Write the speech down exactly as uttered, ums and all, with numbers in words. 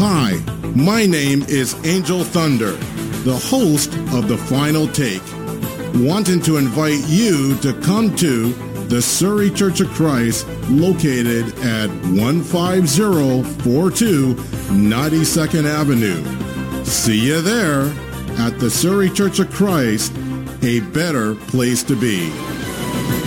Hi, my name is Angel Thunder, the host of The Final Take, wanting to invite you to come to the Surrey Church of Christ, located at one five zero four two ninety-second Avenue. See you there at the Surrey Church of Christ, a better place to be.